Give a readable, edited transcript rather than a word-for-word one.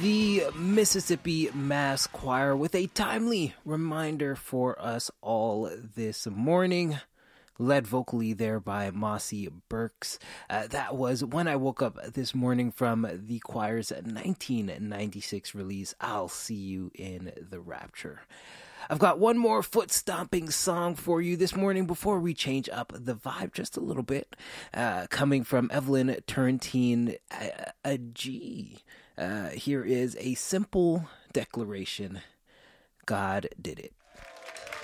the Mississippi Mass Choir with a timely reminder for us all this morning, led vocally there by Mossy Burks. That was When I Woke Up This Morning from the choir's 1996 release, I'll See You in the Rapture. I've got one more foot-stomping song for you this morning before we change up the vibe just a little bit, coming from Evelyn Turrentine, a G. Here is A Simple Declaration. God did it.